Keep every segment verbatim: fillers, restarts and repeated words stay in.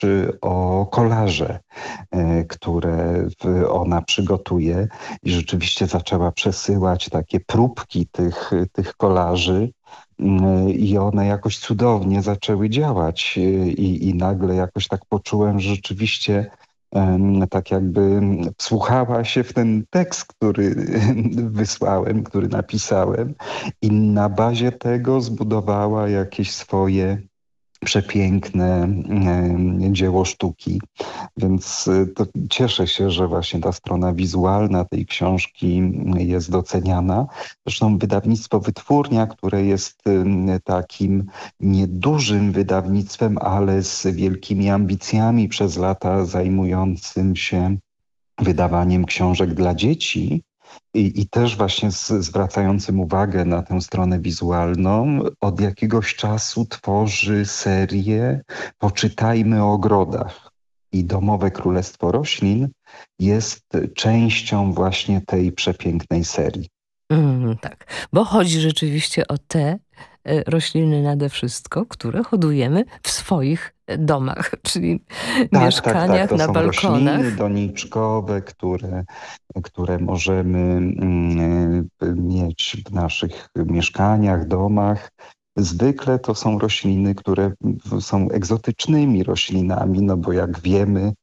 czy o kolaże, e, które w ona przygotuje i rzeczywiście zaczęła przesyłać takie próbki tych tych kolaży, mm, i one jakoś cudownie zaczęły działać. Y, I i nagle jakoś tak poczułem, że rzeczywiście, em, tak jakby wsłuchała się w ten tekst, który wysłałem, który napisałem i na bazie tego zbudowała jakieś swoje przepiękne, em, dzieło sztuki. Więc, y, to cieszę się, że właśnie ta strona wizualna tej książki, mm, jest doceniana. Zresztą wydawnictwo Wytwórnia, które jest, ym, takim niedużym wydawnictwem, ale z wielkimi ambicjami przez lata zajmującym się wydawaniem książek dla dzieci i i też właśnie z zwracającym uwagę na tę stronę wizualną, od jakiegoś czasu tworzy serię „Poczytajmy o ogrodach” i Domowe Królestwo Roślin jest częścią właśnie tej przepięknej serii. Mhm, tak. Bo chodzi rzeczywiście o te, y, rośliny nade wszystko, które hodujemy w swoich, y, domach, czyli Tak, tak, tak. mieszkaniach, To na są rośliny balkonach. doniczkowe, które które możemy, mm, y, mieć w naszych mieszkaniach, domach. Zwykle to są rośliny, które w są egzotycznymi roślinami, no bo jak wiemy,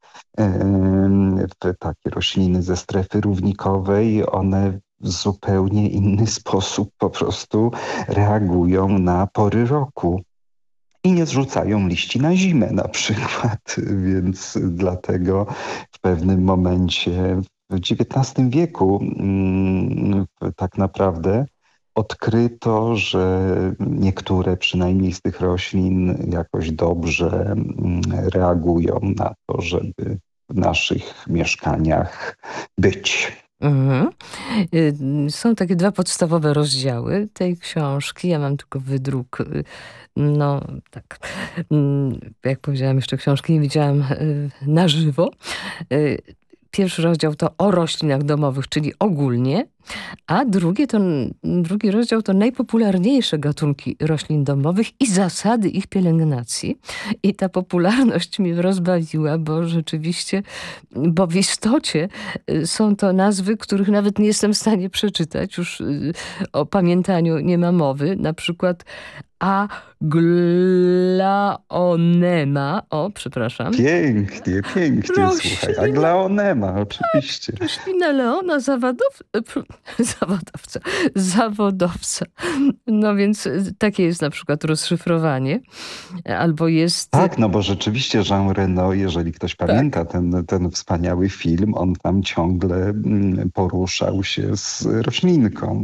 em, te takie rośliny ze strefy równikowej, one w zupełnie inny sposób po prostu reagują na pory roku i nie zrzucają liści na zimę na przykład. Więc dlatego w pewnym momencie w dziewiętnastym wieku, mm, w tak naprawdę odkryto, że niektóre przynajmniej z tych roślin jakoś dobrze, mm, reagują na to, żeby w naszych mieszkaniach być. Mhm. Y, są takie dwa podstawowe rozdziały tej książki. Ja mam tylko wydruk, y, no tak, mm, jak powiedziałam, jeszcze książki nie widziałam, y, na żywo. Y, pierwszy rozdział to o roślinach domowych, czyli ogólnie, a drugie to n drugi rozdział to najpopularniejsze gatunki roślin domowych i zasady ich pielęgnacji. I ta popularność mnie rozbawiła, bo rzeczywiście bo w istocie, y, są to nazwy, których nawet nie jestem w stanie przeczytać. Już, y, o pamiętaniu nie ma mowy. Na przykład aglaonema, o przepraszam, Pięknie, pięknie, słuchaj. roślina Aglaonema, oczywiście. roślina Leona Zawadow pf, zawodowca zawodowca. No więc, y, takie jest na przykład rozszyfrowanie. Albo jest Tak, no bo rzeczywiście Jean Reno, jeżeli ktoś tak. pamięta ten ten wspaniały film, on tam ciągle, mm, poruszał się z roślinką,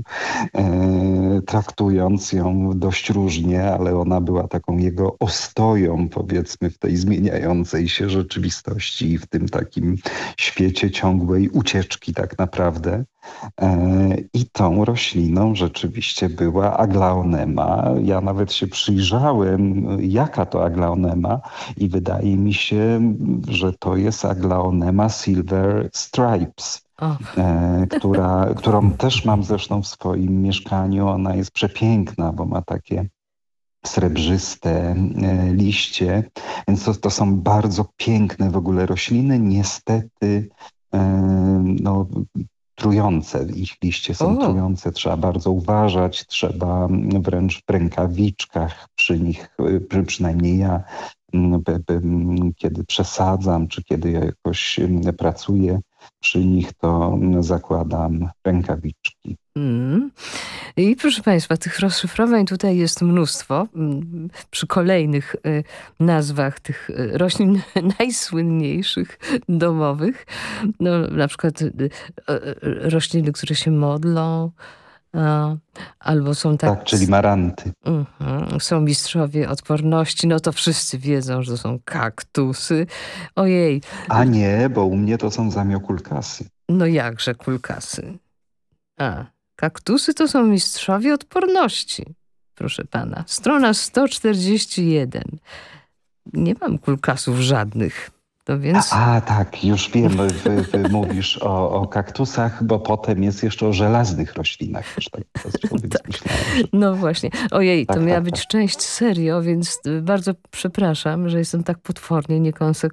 e, traktując ją dość różnie, ale ona była taką jego ostoją, powiedzmy, w tej zmieniającej się rzeczywistości i w tym takim świecie ciągłej ucieczki tak naprawdę. E, I tą rośliną rzeczywiście była aglaonema. Ja nawet się przyjrzałem, jaka to aglaonema i wydaje mi się, że to jest aglaonema Silver Stripes, O. e, która którą też mam zresztą w swoim mieszkaniu. Ona jest przepiękna, bo ma takie srebrzyste, e, liście, więc to to są bardzo piękne w ogóle rośliny. Niestety, e, no trujące. Ich liście są O! trujące, trzeba bardzo uważać, trzeba, mm, wręcz w rękawiczkach przy nich, y, przy przynajmniej ja, mm, by by mm, kiedy przesadzam, czy kiedy ja jakoś, mm, pracuję przy nich, to, mm, zakładam rękawiczki. Mhm. I proszę państwa, tych rozszyfrowań tutaj jest mnóstwo. Mm, przy kolejnych, y, nazwach tych, y, roślin najsłynniejszych domowych. No, na przykład, y, y, y, rośliny, które się modlą, a, albo są tak Tak, czyli s maranty. mhm, są mistrzowie odporności. No to wszyscy wiedzą, że to są kaktusy. Ojej, A nie, bo u mnie to są zamiokulkasy. no jakże kulkasy? A, kaktusy to są mistrzowie odporności, proszę pana. Strona sto czterdzieści jeden. Nie mam kulkasów żadnych. To więc A tak, już wiem, wy, wy mówisz o, o kaktusach, bo potem jest jeszcze o żelaznych roślinach też tak teraz sobie Tak, myślałem, że no właśnie. Ojej, to tak, miała tak, być tak. część serio, więc bardzo przepraszam, że jestem tak potwornie niekonsekwentna.